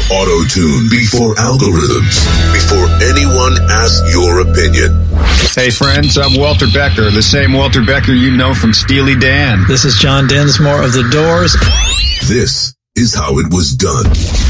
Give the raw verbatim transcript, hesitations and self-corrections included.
auto-tune, before algorithms, before anyone asks your opinion. Hey friends, I'm Walter Becker, the same Walter Becker you know from Steely Dan. This is John Densmore of The Doors. This is how it was done.